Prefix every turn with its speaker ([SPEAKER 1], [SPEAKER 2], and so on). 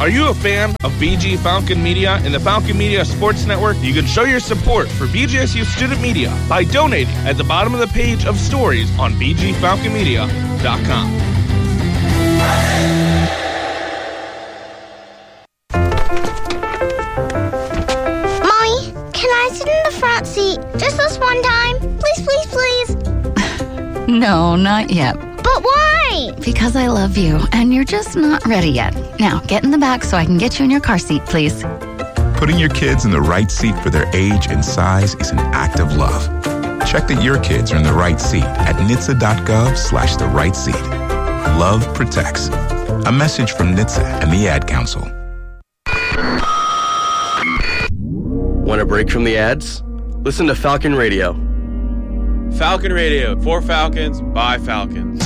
[SPEAKER 1] Are you a fan of BG Falcon Media and the Falcon Media Sports Network? You can show your support for BGSU Student Media by donating at the bottom of the page of stories on bgfalconmedia.com.
[SPEAKER 2] Mommy, can I sit in the front seat just this one time? Please, please, please.
[SPEAKER 3] No, not yet.
[SPEAKER 2] But why?
[SPEAKER 3] Because I love you, and you're just not ready yet. Now, get in the back so I can get you in your car seat, please.
[SPEAKER 4] Putting your kids in the right seat for their age and size is an act of love. Check that your kids are in the right seat at NHTSA.gov/the right seat. Love protects. A message from NHTSA and the Ad Council.
[SPEAKER 5] Want a break from the ads? Listen to Falcon Radio.
[SPEAKER 6] Falcon Radio, for Falcons, by Falcons.